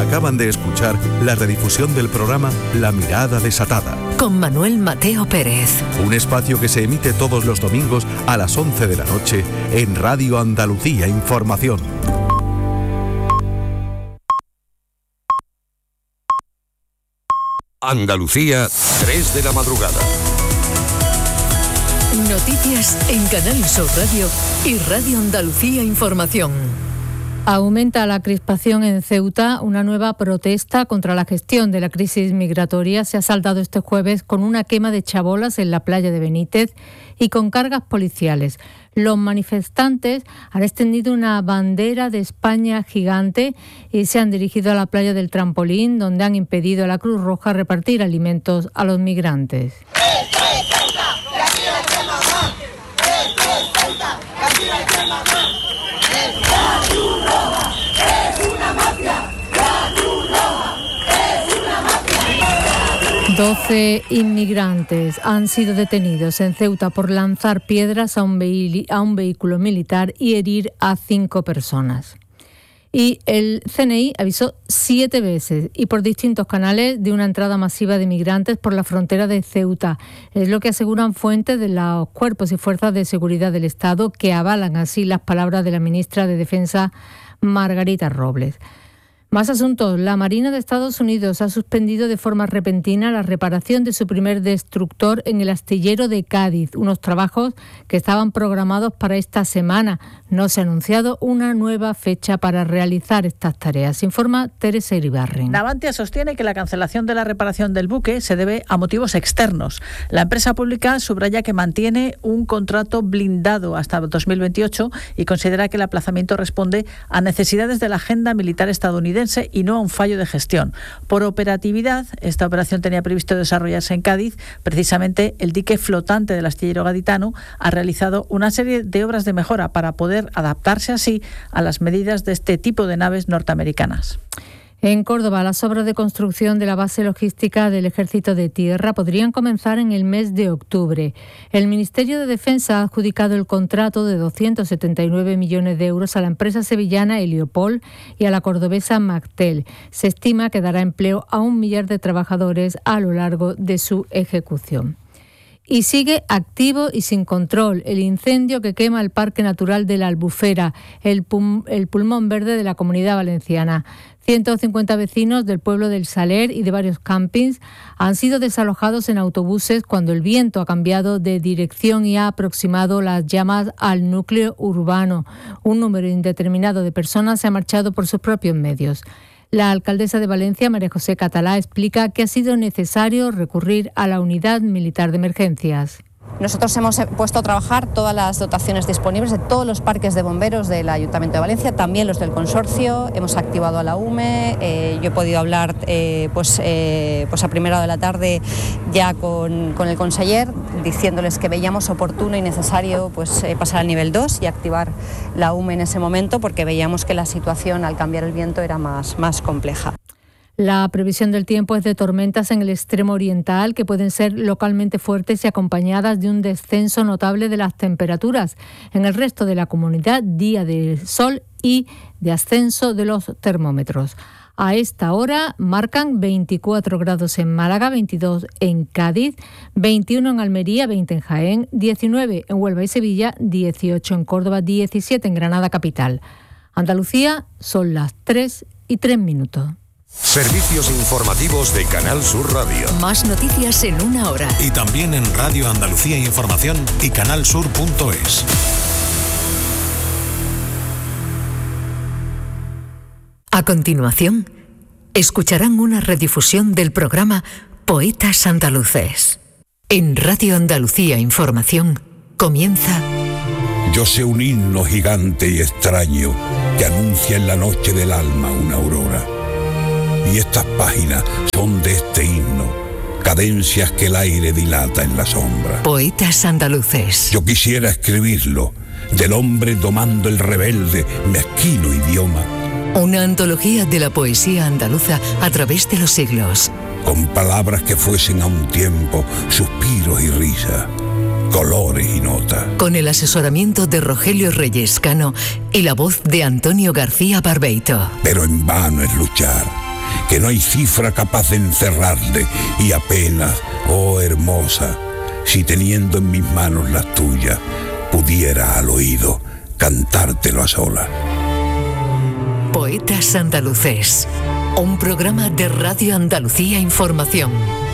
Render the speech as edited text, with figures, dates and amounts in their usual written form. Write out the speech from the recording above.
Acaban de escuchar la redifusión del programa La Mirada Desatada, con Manuel Mateo Pérez. Un espacio que se emite todos los domingos a las 11 de la noche en Radio Andalucía Información. Andalucía, 3 de la madrugada. Noticias en Canal Sur Radio y Radio Andalucía Información. Aumenta la crispación en Ceuta. Una nueva protesta contra la gestión de la crisis migratoria se ha saldado este jueves con una quema de chabolas en la playa de Benítez y con cargas policiales. Los manifestantes han extendido una bandera de España gigante y se han dirigido a la playa del Trampolín, donde han impedido a la Cruz Roja repartir alimentos a los migrantes. La Cruz Roja es una mafia. La Cruz Roja es una mafia. 12 inmigrantes han sido detenidos en Ceuta por lanzar piedras a un vehículo militar y herir a 5 personas. Y el CNI avisó 7 veces y por distintos canales de una entrada masiva de migrantes por la frontera de Ceuta. Es lo que aseguran fuentes de los cuerpos y fuerzas de seguridad del Estado, que avalan así las palabras de la ministra de Defensa, Margarita Robles. Más asuntos. La Marina de Estados Unidos ha suspendido de forma repentina la reparación de su primer destructor en el astillero de Cádiz, unos trabajos que estaban programados para esta semana. No se ha anunciado una nueva fecha para realizar estas tareas, informa Teresa Iribarren. Navantia sostiene que la cancelación de la reparación del buque se debe a motivos externos. La empresa pública subraya que mantiene un contrato blindado hasta 2028 y considera que el aplazamiento responde a necesidades de la agenda militar estadounidense y no a un fallo de gestión. Por operatividad, esta operación tenía previsto desarrollarse en Cádiz. Precisamente el dique flotante del astillero gaditano ha realizado una serie de obras de mejora para poder adaptarse así a las medidas de este tipo de naves norteamericanas. En Córdoba, las obras de construcción de la base logística del Ejército de Tierra podrían comenzar en el mes de octubre. El Ministerio de Defensa ha adjudicado el contrato de 279 millones de euros a la empresa sevillana Heliopol y a la cordobesa Mactel. Se estima que dará empleo a 1 millar de trabajadores a lo largo de su ejecución. Y sigue activo y sin control el incendio que quema el Parque Natural de la Albufera, el pulmón verde de la Comunidad Valenciana. 150 vecinos del pueblo del Saler y de varios campings han sido desalojados en autobuses cuando el viento ha cambiado de dirección y ha aproximado las llamas al núcleo urbano. Un número indeterminado de personas se ha marchado por sus propios medios. La alcaldesa de Valencia, María José Catalá, explica que ha sido necesario recurrir a la unidad militar de emergencias. Nosotros hemos puesto a trabajar todas las dotaciones disponibles de todos los parques de bomberos del Ayuntamiento de Valencia, también los del consorcio. Hemos activado a la UME. Yo he podido hablar pues a primera hora de la tarde ya con el conseller, diciéndoles que veíamos oportuno y necesario pues pasar al nivel 2 y activar la UME en ese momento, porque veíamos que la situación al cambiar el viento era más compleja. La previsión del tiempo es de tormentas en el extremo oriental que pueden ser localmente fuertes y acompañadas de un descenso notable de las temperaturas. En el resto de la comunidad, día de sol y de ascenso de los termómetros. A esta hora marcan 24 grados en Málaga, 22 en Cádiz, 21 en Almería, 20 en Jaén, 19 en Huelva y Sevilla, 18 en Córdoba, 17 en Granada capital. Andalucía, son las 3:03. Servicios informativos de Canal Sur Radio. Más noticias en 1 hora. Y también en Radio Andalucía Información y canalsur.es. A continuación, escucharán una redifusión del programa Poetas Andaluces. En Radio Andalucía Información comienza... Yo sé un himno gigante y extraño que anuncia en la noche del alma una aurora. Y estas páginas son de este himno, cadencias que el aire dilata en la sombra. Poetas Andaluces. Yo quisiera escribirlo, del hombre domando el rebelde, mezquino idioma. Una antología de la poesía andaluza a través de los siglos. Con palabras que fuesen a un tiempo suspiros y risa, colores y notas. Con el asesoramiento de Rogelio Reyes Cano y la voz de Antonio García Barbeito. Pero en vano es luchar. que no hay cifra capaz de encerrarle, y apenas, oh hermosa, si teniendo en mis manos las tuyas, pudiera al oído cantártelo a solas. Poetas Andaluces, un programa de Radio Andalucía Información.